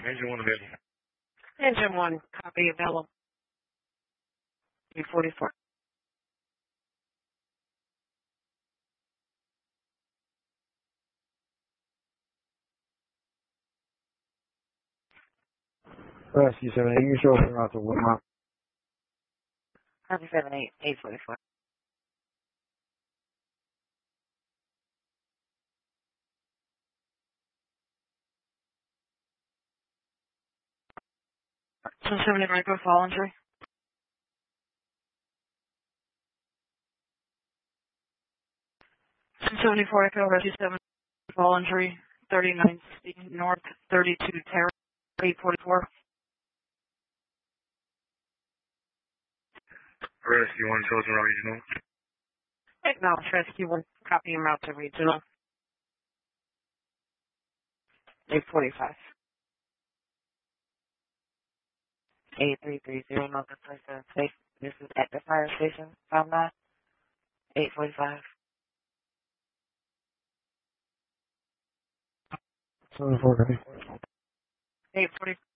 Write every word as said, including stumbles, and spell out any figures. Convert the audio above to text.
Engine one available. Engine one, copy available. eight forty-four. Rescue seven eight, you can show her out to Woodmont. Copy seven eight, eight forty-four. seven seventy Rico fall injury. seven seventy-four Echo, rescue seven fall injury, thirty-nine North, thirty-two Terra, eight forty-four. Rescue one, chosen route regional. Acknowledge rescue one, copy and route to regional. eight forty-five. eight three three zero, North twenty-seven Safe. This is at the fire station, five nine, eight forty-five. seven four, eight forty-five.